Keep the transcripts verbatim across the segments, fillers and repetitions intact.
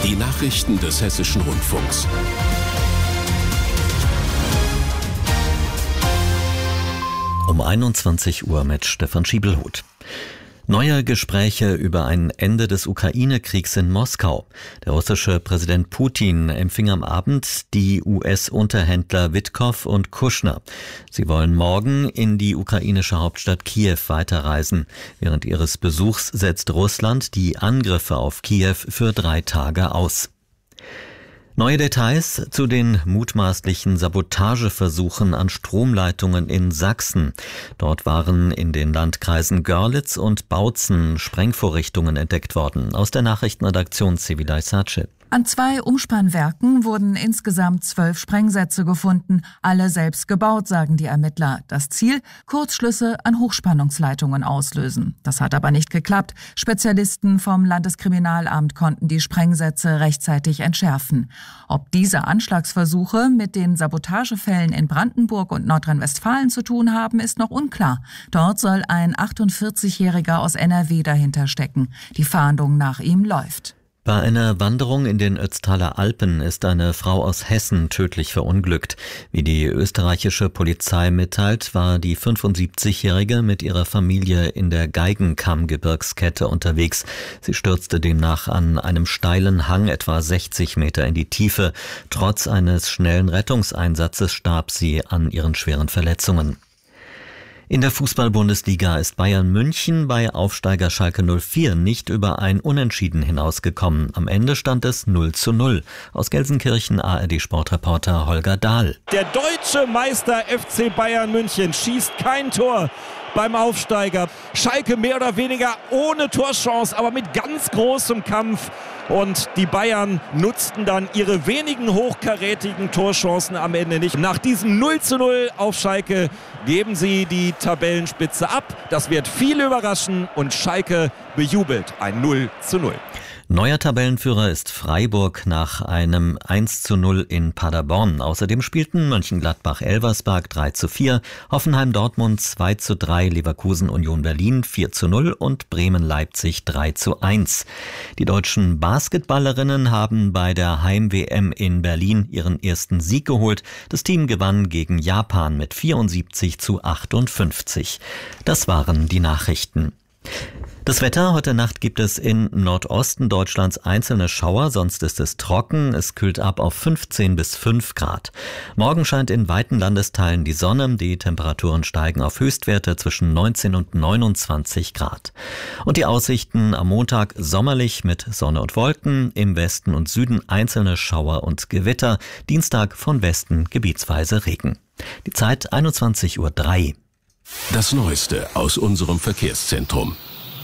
Die Nachrichten des Hessischen Rundfunks. Um einundzwanzig Uhr mit Stefan Schiebelhuth. Neue Gespräche über ein Ende des Ukraine-Kriegs in Moskau. Der russische Präsident Putin empfing am Abend die U S-Unterhändler Witkow und Kushner. Sie wollen morgen in die ukrainische Hauptstadt Kiew weiterreisen. Während ihres Besuchs setzt Russland die Angriffe auf Kiew für drei Tage aus. Neue Details zu den mutmaßlichen Sabotageversuchen an Stromleitungen in Sachsen. Dort waren in den Landkreisen Görlitz und Bautzen Sprengvorrichtungen entdeckt worden. Aus der Nachrichtenredaktion Sevilay Sace. An zwei Umspannwerken wurden insgesamt zwölf Sprengsätze gefunden, alle selbst gebaut, sagen die Ermittler. Das Ziel: Kurzschlüsse an Hochspannungsleitungen auslösen. Das hat aber nicht geklappt. Spezialisten vom Landeskriminalamt konnten die Sprengsätze rechtzeitig entschärfen. Ob diese Anschlagsversuche mit den Sabotagefällen in Brandenburg und Nordrhein-Westfalen zu tun haben, ist noch unklar. Dort soll ein achtundvierzigjähriger aus N R W dahinter stecken. Die Fahndung nach ihm läuft. Bei einer Wanderung in den Ötztaler Alpen ist eine Frau aus Hessen tödlich verunglückt. Wie die österreichische Polizei mitteilt, war die fünfundsiebzigjährige mit ihrer Familie in der Geigenkamm-Gebirgskette unterwegs. Sie stürzte demnach an einem steilen Hang etwa sechzig Meter in die Tiefe. Trotz eines schnellen Rettungseinsatzes starb sie an ihren schweren Verletzungen. In der Fußball-Bundesliga ist Bayern München bei Aufsteiger Schalke null vier nicht über ein Unentschieden hinausgekommen. Am Ende stand es null zu null. Aus Gelsenkirchen A R D-Sportreporter Holger Dahl. Der deutsche Meister F C Bayern München schießt kein Tor beim Aufsteiger. Schalke mehr oder weniger ohne Torchance, aber mit ganz großem Kampf. Und die Bayern nutzten dann ihre wenigen hochkarätigen Torchancen am Ende nicht. Nach diesem null zu null auf Schalke geben sie die Tabellenspitze ab. Das wird viele überraschen und Schalke bejubelt ein null zu null. Neuer Tabellenführer ist Freiburg nach einem eins zu null in Paderborn. Außerdem spielten Mönchengladbach-Elversberg drei zu vier, Hoffenheim-Dortmund zwei zu drei, Leverkusen-Union Berlin vier zu null und Bremen-Leipzig drei zu eins. Die deutschen Basketballerinnen haben bei der Heim-W M in Berlin ihren ersten Sieg geholt. Das Team gewann gegen Japan mit vierundsiebzig zu achtundfünfzig. Das waren die Nachrichten. Das Wetter: Heute Nacht gibt es im Nordosten Deutschlands einzelne Schauer, sonst ist es trocken. Es kühlt ab auf fünfzehn bis fünf Grad. Morgen scheint in weiten Landesteilen die Sonne. Die Temperaturen steigen auf Höchstwerte zwischen neunzehn und neunundzwanzig Grad. Und die Aussichten: am Montag sommerlich mit Sonne und Wolken, im Westen und Süden einzelne Schauer und Gewitter. Dienstag von Westen gebietsweise Regen. Die Zeit einundzwanzig Uhr drei. Das Neueste aus unserem Verkehrszentrum.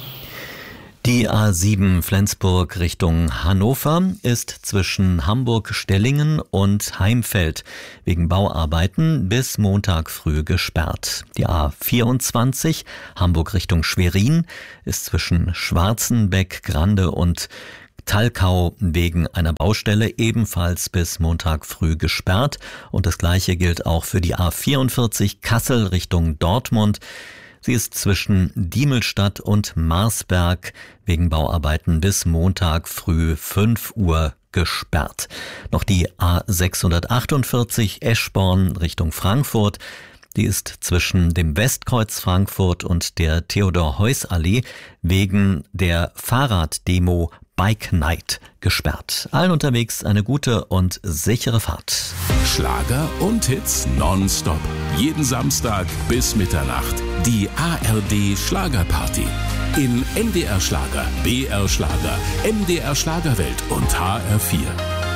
Die A sieben Flensburg Richtung Hannover ist zwischen Hamburg-Stellingen und Heimfeld wegen Bauarbeiten bis Montag früh gesperrt. Die A vierundzwanzig Hamburg Richtung Schwerin ist zwischen Schwarzenbeck, Grande und Talkau wegen einer Baustelle ebenfalls bis Montag früh gesperrt. Und das Gleiche gilt auch für die A vierundvierzig Kassel Richtung Dortmund. Sie ist zwischen Diemelstadt und Marsberg wegen Bauarbeiten bis Montag früh fünf Uhr gesperrt. Noch die A sechshundertachtundvierzig Eschborn Richtung Frankfurt. Die ist zwischen dem Westkreuz Frankfurt und der Theodor-Heuss-Allee wegen der Fahrraddemo Bike Night gesperrt. Allen unterwegs eine gute und sichere Fahrt. Schlager und Hits nonstop. Jeden Samstag bis Mitternacht. Die A R D Schlagerparty. In N D R Schlager, B R Schlager, M D R Schlagerwelt und H R vier.